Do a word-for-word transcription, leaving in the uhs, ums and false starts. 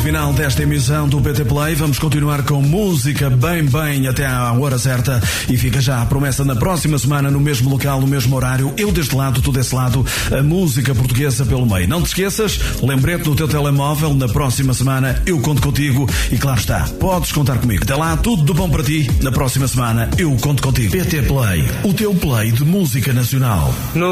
final desta emissão do P T Play. Vamos continuar com música bem, bem até à hora certa. E fica já a promessa na próxima semana, no mesmo local, no mesmo horário. Eu deste lado, tu desse lado, a música portuguesa pelo meio. Não te esqueças, lembrete no teu telemóvel, na próxima semana eu conto contigo. E claro está, podes contar comigo. Até lá, tudo de bom para ti. Na próxima semana eu conto contigo. P T Play, o teu play de música nacional. No